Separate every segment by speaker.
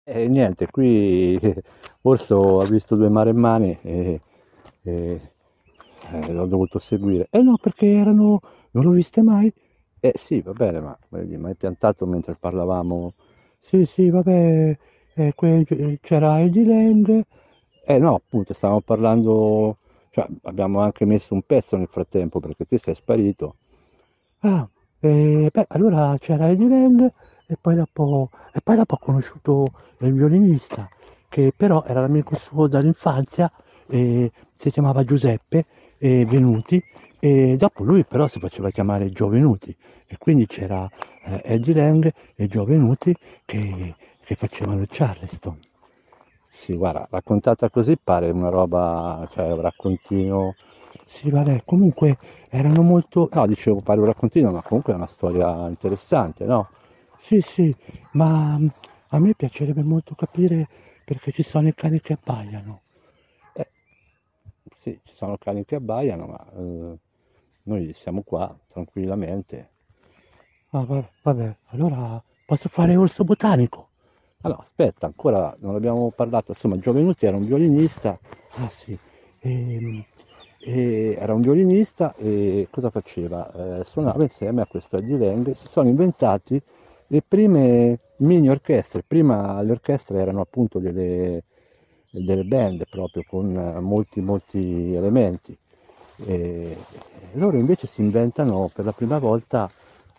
Speaker 1: E niente, qui Orso ha visto due maremmane e, l'ho dovuto seguire. Eh no, perché erano, non l'ho viste mai. Eh sì, va bene, ma voglio dire, mi hai piantato mentre parlavamo. Sì, sì, vabbè, c'era Eddie Lang. Eh no, appunto, stavamo parlando, cioè abbiamo anche messo un pezzo nel frattempo perché te sei sparito. Ah, beh, allora c'era Eddie Lang e poi dopo ho conosciuto il violinista, che però era l'amico suo dall'infanzia, e si chiamava Giuseppe Venuti, e dopo lui però si faceva chiamare Gio Venuti, e quindi c'era Eddie Lang e Gio Venuti che facevano il Charleston. Sì, guarda, raccontata così pare una roba, cioè un raccontino. Sì, vabbè, comunque erano molto. No, dicevo, pare un raccontino, ma comunque è una storia interessante, no? Sì, sì, ma a me piacerebbe molto capire perché ci sono i cani che abbaiano. Eh, sì, ci sono cani che abbaiano, ma noi siamo qua tranquillamente. Ah, vabbè, allora posso fare orso botanico? Allora, aspetta, ancora non abbiamo parlato, insomma, Giovenuti era un violinista, ah sì, ehm, era un violinista e cosa faceva? Suonava insieme a questo Eddie Lang, si sono inventati le prime mini orchestre, prima le orchestre erano appunto delle band proprio con molti molti elementi, e loro invece si inventano per la prima volta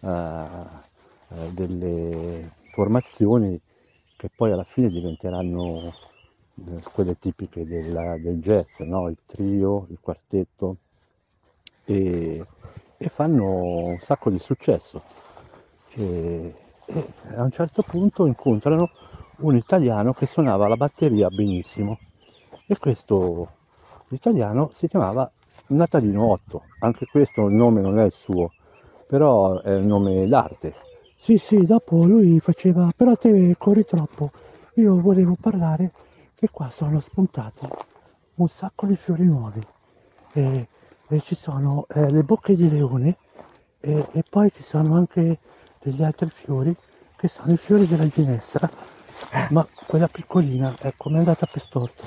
Speaker 1: delle formazioni che poi alla fine diventeranno quelle tipiche del jazz, no? Il trio, il quartetto, e, e fanno un sacco di successo. E a un certo punto incontrano un italiano che suonava la batteria benissimo, e questo italiano si chiamava Natalino Otto, anche questo il nome non è il suo, però è il nome d'arte. Sì, sì, dopo lui faceva, però te corri troppo, io volevo parlare che qua sono spuntati un sacco di fiori nuovi e, e ci sono le bocche di leone e poi ci sono anche degli altri fiori che sono i fiori della ginestra, ma quella piccolina, ecco, mi è andata per storto.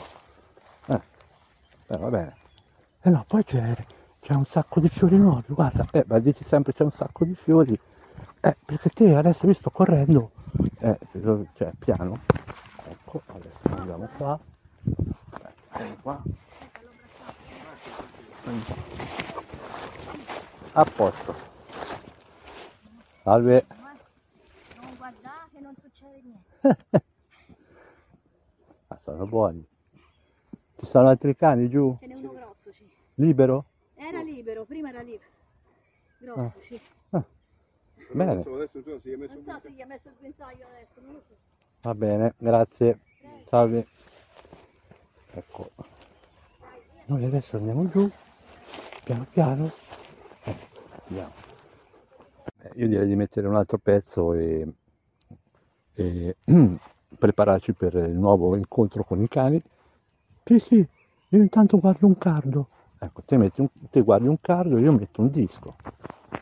Speaker 1: Va bene. Eh no, poi c'è un sacco di fiori nuovi, guarda, ma dici sempre c'è un sacco di fiori, perché te adesso mi sto correndo, cioè piano, ecco, adesso andiamo qua, qua, a posto, salve,
Speaker 2: Non guardare che non succede niente.
Speaker 1: ah, sono buoni, ci sono altri cani giù,
Speaker 2: Ce n'è uno grosso, sì.
Speaker 1: libero?
Speaker 2: Era libero, prima era libero.
Speaker 1: Ah,
Speaker 2: Grosso, sì.
Speaker 1: ah,
Speaker 3: Però non
Speaker 1: bene,
Speaker 3: so, adesso non so se gli ha messo
Speaker 2: Non
Speaker 3: un
Speaker 2: so
Speaker 3: guinzaglio.
Speaker 2: se gli ha messo il guinzaglio adesso, non lo so.
Speaker 1: va bene, grazie,
Speaker 2: Prego.
Speaker 1: salve, ecco, noi adesso andiamo giù, piano piano, andiamo. Io direi di mettere un altro pezzo e prepararci per il nuovo incontro con i cani. Sì, sì, io intanto guardo un cardo. Ecco, te guardi un cardo, io metto un disco.